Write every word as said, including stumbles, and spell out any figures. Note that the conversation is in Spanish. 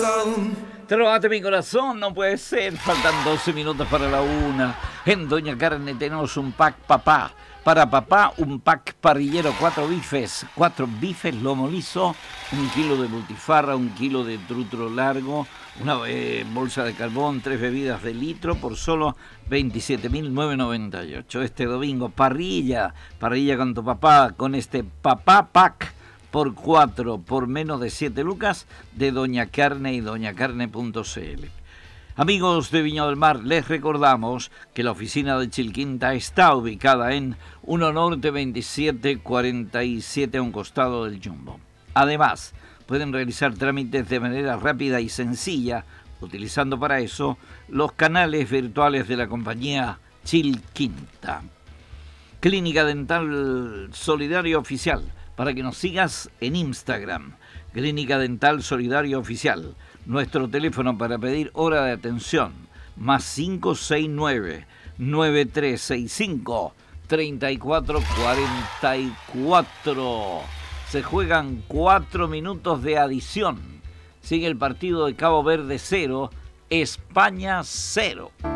corazón. Tróvate mi corazón, no puede ser. Faltan doce minutos para la una. En Doña Carne tenemos un pack papá. Para papá, un pack parrillero, cuatro bifes, cuatro bifes lomo liso, un kilo de butifarra, un kilo de trutro largo, una eh, bolsa de carbón, tres bebidas de litro por solo veintisiete mil novecientos noventa y ocho. Este domingo, parrilla, parrilla con tu papá, con este papá pack por cuatro, por menos de siete lucas, de Doña Carne y doña carne punto c l. Amigos de Viña del Mar, les recordamos que la oficina de Chilquinta está ubicada en uno Norte veintisiete cuarenta y siete, a un costado del Jumbo. Además, pueden realizar trámites de manera rápida y sencilla, utilizando para eso los canales virtuales de la compañía Chilquinta. Clínica Dental Solidario Oficial, para que nos sigas en Instagram. Clínica Dental Solidario Oficial. Nuestro teléfono para pedir hora de atención, más cinco seis nueve, nueve tres seis cinco, tres cuatro cuatro cuatro. Se juegan cuatro minutos de adición. Sigue el partido de Cabo Verde cero, España cero.